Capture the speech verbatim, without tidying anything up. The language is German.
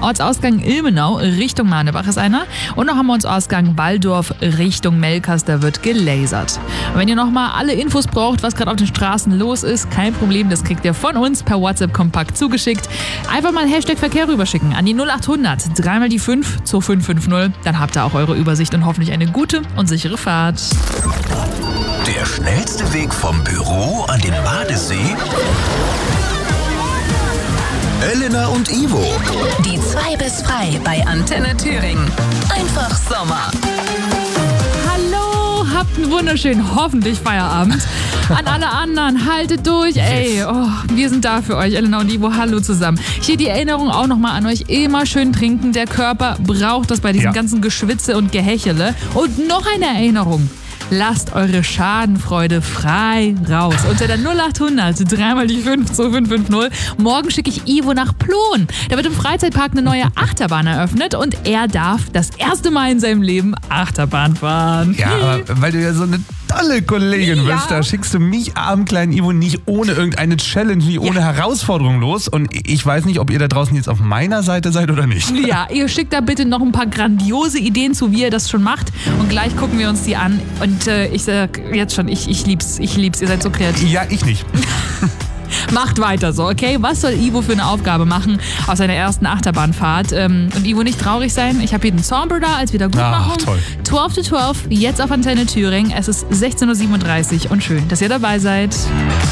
Ortsausgang Ilmenau Richtung Manebach ist einer. Und noch haben wir uns Ausgang Walldorf Richtung Melkers, da wird gelasert. Und wenn ihr nochmal alle Infos braucht, was gerade auf den Straßen los ist, kein Problem, das kriegt ihr von uns per WhatsApp kompakt zugeschickt. Einfach mal Hashtag Verkehr rüberschicken an die null acht hundert, dreimal die fünf zu fünf fünf null. Dann habt ihr auch eure Übersicht und hoffentlich eine gute und sichere Fahrt. Der schnellste Weg vom Büro an den Badesee? Elena und Ivo. Die zwei bis frei bei Antenne Thüringen. Einfach Sommer. Hallo, habt einen wunderschönen, hoffentlich Feierabend. An alle anderen, haltet durch, ey. Oh, wir sind da für euch, Elena und Ivo, hallo zusammen. Hier die Erinnerung auch nochmal an euch, immer schön trinken. Der Körper braucht das bei diesem ja. ganzen Geschwitze und Gehechele. Und noch eine Erinnerung. Lasst eure Schadenfreude frei raus. Unter der null acht hundert, dreimal die fünf zu fünf fünf null. Morgen schicke ich Ivo nach Plon. Da wird im Freizeitpark eine neue Achterbahn eröffnet und er darf das erste Mal in seinem Leben Achterbahn fahren. Ja, aber weil du ja so eine tolle Kollegin ja. bist, da schickst du mich, armen kleinen Ivo, nicht ohne irgendeine Challenge, nicht ohne ja. Herausforderung los. Und ich weiß nicht, ob ihr da draußen jetzt auf meiner Seite seid oder nicht. Ja, ihr schickt da bitte noch ein paar grandiose Ideen zu, wie ihr das schon macht. Und gleich gucken wir uns die an. Und äh, ich sag jetzt schon, ich, ich lieb's, ich lieb's, ihr seid so kreativ. Ja, ich nicht. Macht weiter so, okay? Was soll Ivo für eine Aufgabe machen aus seiner ersten Achterbahnfahrt? Ähm, und Ivo nicht traurig sein. Ich habe hier den Zauber da als Wiedergutmachung. Ach, toll. zwölf zu zwölf, jetzt auf Antenne Thüringen. Es ist sechzehn Uhr siebenunddreißig und schön, dass ihr dabei seid.